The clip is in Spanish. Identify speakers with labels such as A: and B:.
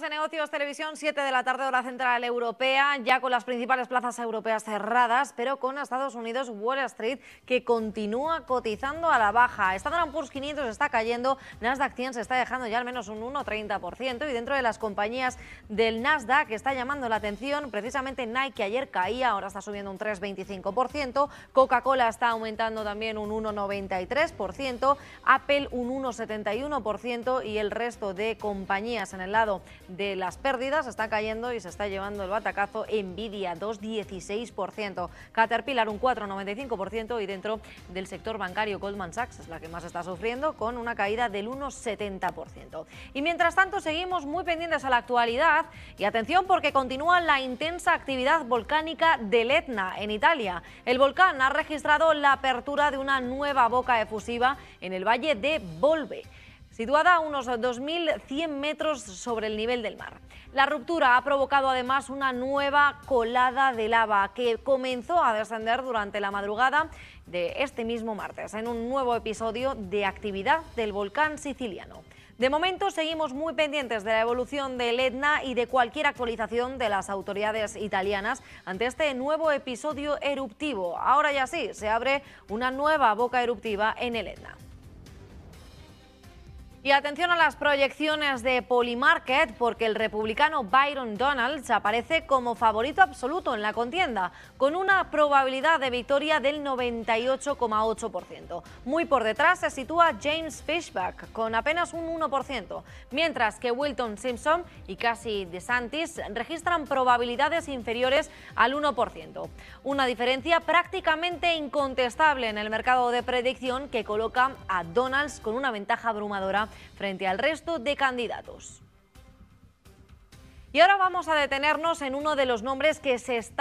A: de Negocios Televisión, 7 de la tarde, hora central europea, ya con las principales plazas europeas cerradas, pero con Estados Unidos, Wall Street, que continúa cotizando a la baja. Standard & Poor's 500 está cayendo, Nasdaq 100 se está dejando ya al menos un 1,30%, y dentro de las compañías del Nasdaq que está llamando la atención, precisamente Nike, que ayer caía, ahora está subiendo un 3,25%, Coca-Cola está aumentando también un 1,93%, Apple un 1,71%, y el resto de compañías en el lado de las pérdidas está cayendo y se está llevando el batacazo. Nvidia 2,16%, Caterpillar un 4,95%, y dentro del sector bancario Goldman Sachs es la que más está sufriendo con una caída del 1,70%. Y mientras tanto seguimos muy pendientes a la actualidad y atención porque continúa la intensa actividad volcánica del Etna en Italia. El volcán ha registrado la apertura de una nueva boca efusiva en el valle de Volve, situada a unos 2.100 metros sobre el nivel del mar. La ruptura ha provocado además una nueva colada de lava que comenzó a descender durante la madrugada de este mismo martes, en un nuevo episodio de actividad del volcán siciliano. De momento seguimos muy pendientes de la evolución del Etna y de cualquier actualización de las autoridades italianas ante este nuevo episodio eruptivo. Ahora ya sí, se abre una nueva boca eruptiva en el Etna. Y atención a las proyecciones de Polymarket, porque el republicano Byron Donalds aparece como favorito absoluto en la contienda, con una probabilidad de victoria del 98,8%. Muy por detrás se sitúa James Fishback, con apenas un 1%, mientras que Wilton Simpson y Casey DeSantis registran probabilidades inferiores al 1%. Una diferencia prácticamente incontestable en el mercado de predicción que coloca a Donalds con una ventaja abrumadora frente al resto de candidatos. Y ahora vamos a detenernos en uno de los nombres que se está